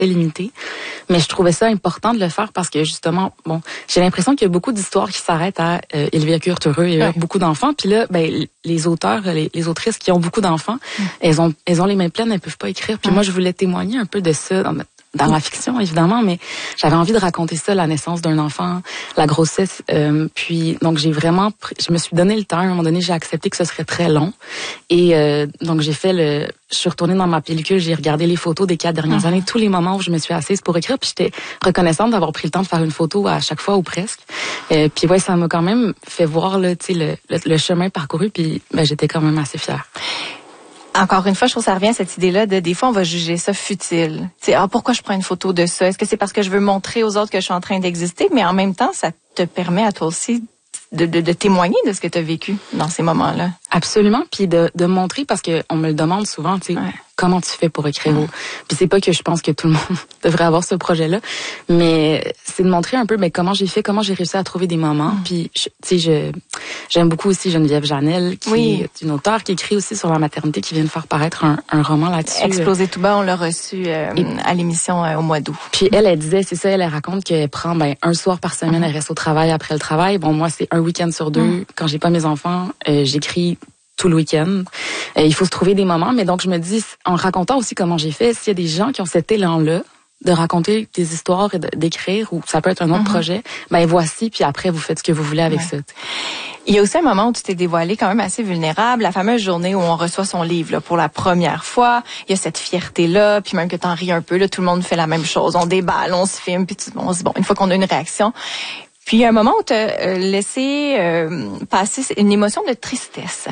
très limité. Mais je trouvais ça important de le faire parce que justement, bon, j'ai l'impression qu'il y a beaucoup d'histoires qui s'arrêtent à ils vécurent heureux et eurent beaucoup d'enfants. Puis là, ben les auteurs, les autrices qui ont beaucoup d'enfants, elles ont les mains pleines, elles peuvent pas écrire. Puis moi, je voulais témoigner un peu de ça dans la fiction, évidemment, mais j'avais envie de raconter ça, la naissance d'un enfant, la grossesse. Puis donc je me suis donné le temps. À un moment donné, j'ai accepté que ce serait très long. Et donc je suis retournée dans ma pellicule, j'ai regardé les photos des 4 dernières années, tous les moments où je me suis assise pour écrire. Puis j'étais reconnaissante d'avoir pris le temps de faire une photo à chaque fois ou presque. Puis ouais, ça m'a quand même fait voir là, tu sais, le chemin parcouru. Puis ben, j'étais quand même assez fière. Encore une fois, je trouve que ça revient à cette idée-là de des fois, on va juger ça futile. Tu sais, pourquoi je prends une photo de ça? Est-ce que c'est parce que je veux montrer aux autres que je suis en train d'exister? Mais en même temps, ça te permet à toi aussi de témoigner de ce que tu as vécu dans ces moments-là. Absolument. Puis de montrer, parce que on me le demande souvent, tu sais, comment tu fais pour écrire? Puis c'est pas que je pense que tout le monde devrait avoir ce projet-là, mais c'est de montrer un peu comment j'ai fait, comment j'ai réussi à trouver des moments. Puis tu sais, j'aime beaucoup aussi Geneviève Janel, qui est une auteure qui écrit aussi sur la maternité, qui vient de faire paraître un roman là-dessus. Exploser tout bas, on l'a reçu à l'émission au mois d'août. Puis elle disait, c'est ça, elle raconte qu'elle prend un soir par semaine, elle reste au travail après le travail. Bon, moi, c'est un week-end sur 2. Quand j'ai pas mes enfants, j'écris tout le week-end. Il faut se trouver des moments, mais donc je me dis, en racontant aussi comment j'ai fait, s'il y a des gens qui ont cet élan-là de raconter des histoires et d'écrire, ou ça peut être un autre projet, ben voici, puis après vous faites ce que vous voulez avec ça. Il y a aussi un moment où tu t'es dévoilée quand même assez vulnérable, la fameuse journée où on reçoit son livre là, pour la première fois. Il y a cette fierté-là, puis même que t'en ris un peu, là, tout le monde fait la même chose. On déballe, on se filme, puis on se dit, bon, une fois qu'on a une réaction. Puis il y a un moment où tu as laissé passer une émotion de tristesse.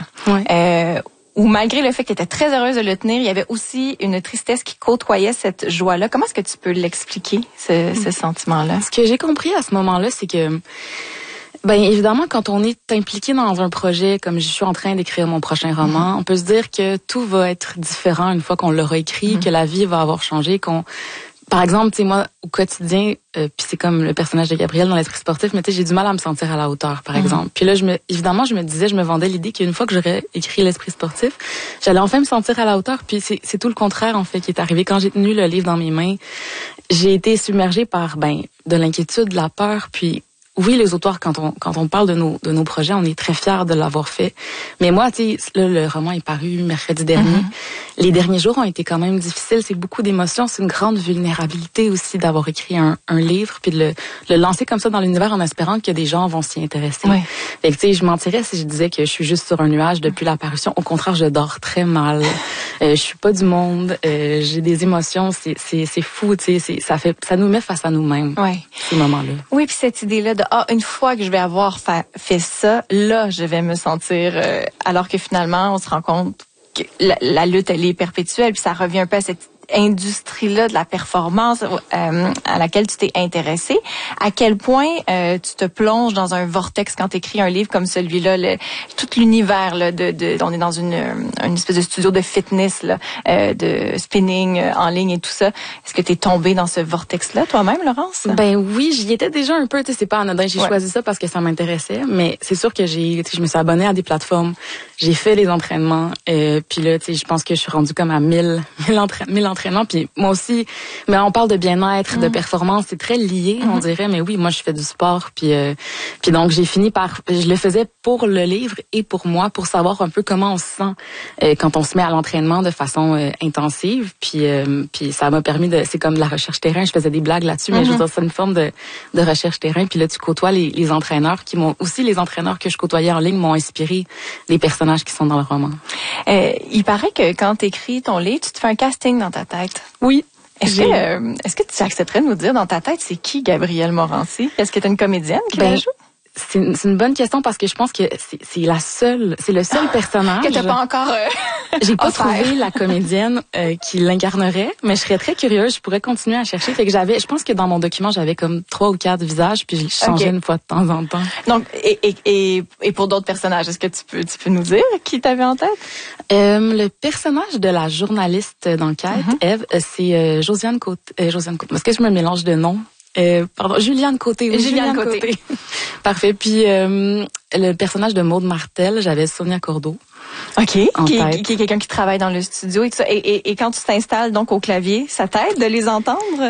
Où malgré le fait que tu étais très heureuse de le tenir, il y avait aussi une tristesse qui côtoyait cette joie-là. Comment est-ce que tu peux l'expliquer, ce sentiment-là? Ce que j'ai compris à ce moment-là, c'est que évidemment, quand on est impliqué dans un projet, comme je suis en train d'écrire mon prochain roman, on peut se dire que tout va être différent une fois qu'on l'aura écrit, que la vie va avoir changé, par exemple, tu sais, moi, au quotidien, puis c'est comme le personnage de Gabriel dans l'esprit sportif, mais tu sais, j'ai du mal à me sentir à la hauteur, par exemple. Puis là, je me vendais l'idée qu'une fois que j'aurais écrit l'esprit sportif, j'allais enfin me sentir à la hauteur. Puis c'est tout le contraire, en fait, qui est arrivé. Quand j'ai tenu le livre dans mes mains, j'ai été submergée par, de l'inquiétude, de la peur, puis oui, les auteurs, quand on parle de nos projets, on est très fiers de l'avoir fait. Mais moi, tu sais, là, le roman est paru mercredi dernier. Les derniers jours ont été quand même difficiles. C'est beaucoup d'émotions. C'est une grande vulnérabilité aussi d'avoir écrit un livre puis de le lancer comme ça dans l'univers en espérant que des gens vont s'y intéresser. Fait que, tu sais, je mentirais si je disais que je suis juste sur un nuage depuis la parution. Au contraire, je dors très mal. Je suis pas du monde. J'ai des émotions. C'est fou, tu sais. Ça nous met face à nous-mêmes. Ces moments-là. Oui, puis cette idée-là de une fois que je vais avoir fait ça, là, je vais me sentir... alors que finalement, on se rend compte que la lutte, elle est perpétuelle, puis ça revient un peu à cette industrie-là de la performance à laquelle tu t'es intéressée. À quel point tu te plonges dans un vortex quand tu écris un livre comme celui-là, tout l'univers là, on est dans une espèce de studio de fitness là, de spinning en ligne et tout ça. Est-ce que tu es tombée dans ce vortex-là toi-même, Laurence? Ben oui, j'y étais déjà un peu, tu sais, c'est pas anodin, j'ai choisi ça parce que ça m'intéressait, mais c'est sûr que je me suis abonnée à des plateformes, j'ai fait les entraînements, puis là, tu sais, je pense que je suis rendue comme à 1000 entraînements, puis moi aussi, mais on parle de bien-être, de performance, c'est très lié, on dirait, mais oui, moi je fais du sport, puis donc j'ai fini je le faisais pour le livre et pour moi, pour savoir un peu comment on se sent quand on se met à l'entraînement de façon intensive, puis ça m'a permis c'est comme de la recherche terrain, je faisais des blagues là-dessus, mais je veux dire, c'est une forme de recherche terrain, puis là tu côtoies les entraîneurs les entraîneurs que je côtoyais en ligne m'ont inspiré des personnages qui sont dans le roman. Il paraît que quand tu écris ton livre, tu te fais un casting dans ta tête. Oui. Est-ce que tu accepterais de nous dire dans ta tête, c'est qui Gabrielle Morancy? Est-ce que tu es une comédienne qui la joue? C'est une bonne question parce que je pense que c'est le seul personnage que t'as pas encore j'ai pas trouvé la comédienne qui l'incarnerait, mais je serais très curieuse, je pourrais continuer à chercher. Fait que je pense que dans mon document, j'avais comme 3 ou 4 visages puis je changeais une fois de temps en temps. Donc et pour d'autres personnages, est-ce que tu peux nous dire qui t'avais en tête? Le personnage de la journaliste d'enquête, Ève, c'est Josiane Côté. Est-ce que je me mélange de noms? Juliane Côté. Oui, Juliane Côté. Parfait. Puis le personnage de Maude Martel, j'avais Sonia Cordeau. OK. Qui tête. est quelqu'un qui travaille dans le studio et tout ça. Et quand tu t'installes donc au clavier, ça t'aide de les entendre?